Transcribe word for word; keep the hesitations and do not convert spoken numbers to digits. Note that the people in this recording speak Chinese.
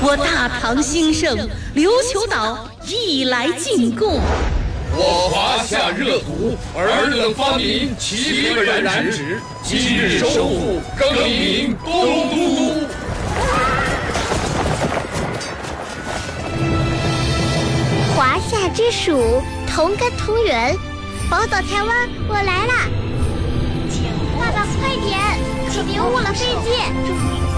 我大唐兴盛，琉球岛亦来进贡。 我华夏热土，尔等方民齐可染指。今日收复，更名东都。 华夏之属，同根同源。宝岛台湾，我来啦！爸爸，快点，可别误了飞机！